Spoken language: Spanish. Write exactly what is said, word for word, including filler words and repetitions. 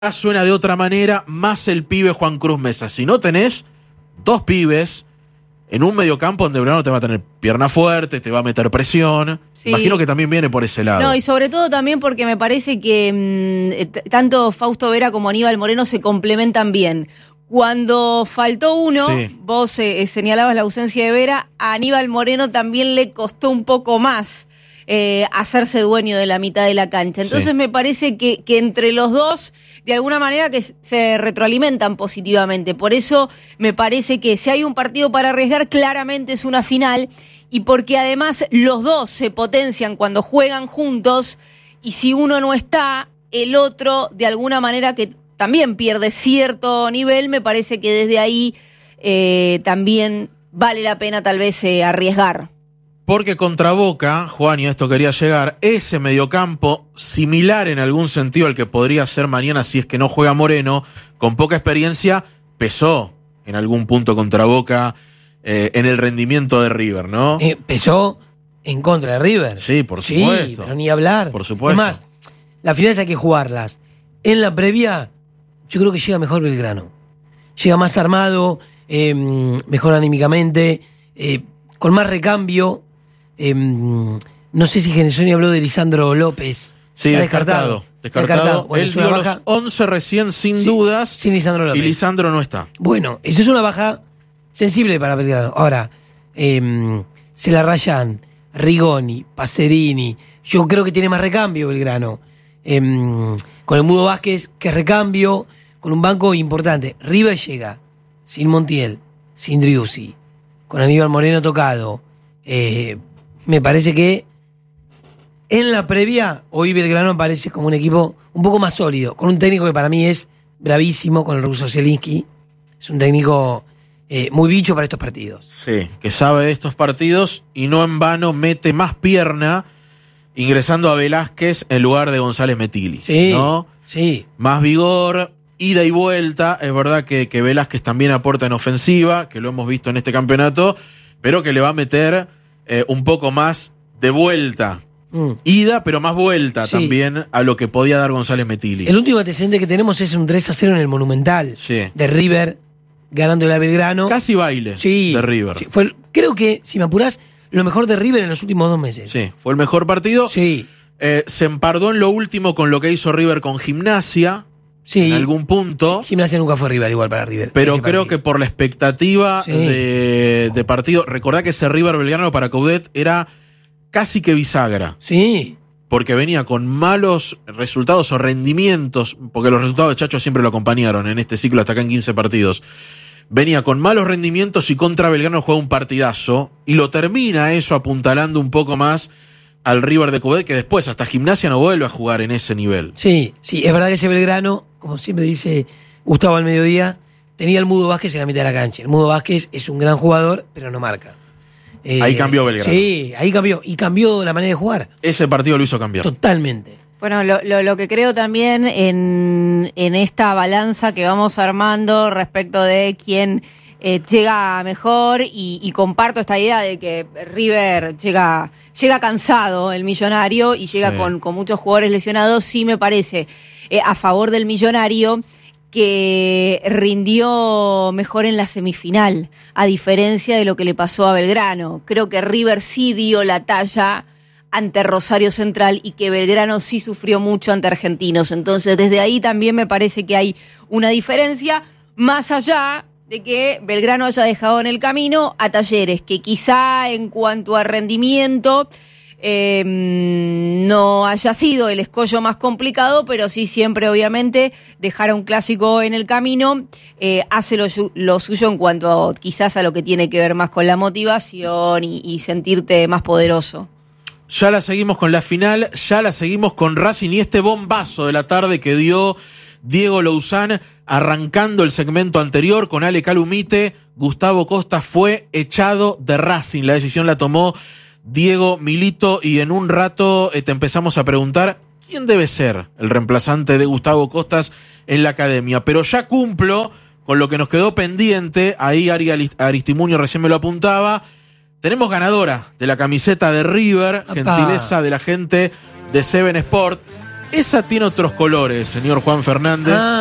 suena de otra manera, más el pibe Juan Cruz Mesa. Si no tenés dos pibes en un mediocampo donde Belgrano te va a tener pierna fuerte, te va a meter presión, sí. Imagino que también viene por ese lado. No, y sobre todo también porque me parece que mmm, tanto Fausto Vera como Aníbal Moreno se complementan bien. Cuando faltó uno, sí. vos eh, señalabas la ausencia de Vera, a Aníbal Moreno también le costó un poco más eh, hacerse dueño de la mitad de la cancha. Entonces sí. me parece que, que entre los dos, de alguna manera que se retroalimentan positivamente. Por eso me parece que si hay un partido para arriesgar, claramente es una final, y porque además los dos se potencian cuando juegan juntos, y si uno no está, el otro de alguna manera que también pierde cierto nivel. Me parece que desde ahí eh, también vale la pena tal vez eh, arriesgar. Porque contra Boca, Juan, y a esto quería llegar, ese mediocampo similar en algún sentido al que podría ser mañana si es que no juega Moreno, con poca experiencia, pesó en algún punto contra Boca eh, en el rendimiento de River, ¿no? Eh, pesó en contra de River. Sí, por supuesto. Sí, pero ni hablar. Por supuesto. Es más, las finales hay que jugarlas. En la previa, yo creo que llega mejor Belgrano. Llega más armado, eh, mejor anímicamente, eh, con más recambio. Eh, no sé si Genesoni habló de Lisandro López. Sí, descartado. Descartado. descartado. descartado. Bueno, Él dio baja. Los once recién sin sí, dudas. Sin Lisandro López. Y Lisandro no está. Bueno, eso es una baja sensible para Belgrano. Ahora, eh, se la rayan Rigoni, Pacerini. Yo creo que tiene más recambio Belgrano. Eh, con el Mudo Vázquez, que es recambio, con un banco importante. River llega sin Montiel, sin Driussi, con Aníbal Moreno tocado. Eh, me parece que en la previa, hoy Belgrano parece como un equipo un poco más sólido, con un técnico que para mí es bravísimo, con el ruso Zielinski. Es un técnico eh, muy bicho para estos partidos. Sí, que sabe de estos partidos y no en vano mete más pierna ingresando a Velázquez en lugar de González Metilli. Sí, ¿no? sí. Más vigor, ida y vuelta. Es verdad que, que Velázquez también aporta en ofensiva, que lo hemos visto en este campeonato, pero que le va a meter eh, un poco más de vuelta. Mm. Ida, pero más vuelta sí. también a lo que podía dar González Metilli. El último antecedente que tenemos es un tres a cero en el Monumental. Sí. De River, ganando a Belgrano. Casi baile sí, de River. Sí, fue, creo que, si me apurás, lo mejor de River en los últimos dos meses. Sí, fue el mejor partido. Sí. Eh, se empardó en lo último con lo que hizo River con Gimnasia. Sí. En algún punto. Gimnasia nunca fue rival igual para River. Pero creo que por la expectativa sí. de, de partido. Recordá que ese River Belgrano para Coudet era casi que bisagra. Sí. Porque venía con malos resultados o rendimientos, porque los resultados de Chacho siempre lo acompañaron en este ciclo hasta acá en quince partidos. Venía con malos rendimientos y contra Belgrano juega un partidazo y lo termina eso apuntalando un poco más al River de Coudet, que después hasta Gimnasia no vuelve a jugar en ese nivel. Sí, sí, es verdad que ese Belgrano, como siempre dice Gustavo al mediodía, tenía el Mudo Vázquez en la mitad de la cancha. El Mudo Vázquez es un gran jugador, pero no marca. Eh, ahí cambió Belgrano. Sí, ahí cambió. Y cambió la manera de jugar. Ese partido lo hizo cambiar. Totalmente. Bueno, lo, lo, lo que creo también en, en esta balanza que vamos armando respecto de quién eh, llega mejor, y, y comparto esta idea de que River llega, llega cansado, el Millonario, y llega sí. con, con muchos jugadores lesionados. Sí me parece eh, a favor del Millonario, que rindió mejor en la semifinal, a diferencia de lo que le pasó a Belgrano. Creo que River sí dio la talla ante Rosario Central y que Belgrano sí sufrió mucho ante Argentinos. Entonces, desde ahí también me parece que hay una diferencia, más allá de que Belgrano haya dejado en el camino a Talleres, que quizá en cuanto a rendimiento eh, no haya sido el escollo más complicado, pero sí siempre, obviamente, dejar a un clásico en el camino eh, hace lo, lo suyo en cuanto a, quizás a lo que tiene que ver más con la motivación y, y sentirte más poderoso. Ya la seguimos con la final, ya la seguimos con Racing y este bombazo de la tarde que dio Diego Louzán arrancando el segmento anterior con Ale Calumite. Gustavo Costa fue echado de Racing. La decisión la tomó Diego Milito y en un rato eh, te empezamos a preguntar quién debe ser el reemplazante de Gustavo Costas en la academia. Pero ya cumplo con lo que nos quedó pendiente. Ahí Ari Aristimuño recién me lo apuntaba. Tenemos ganadora de la camiseta de River, ¡Apa! Gentileza de la gente de Seven Sport. Esa tiene otros colores, señor Juan Fernández. Ah,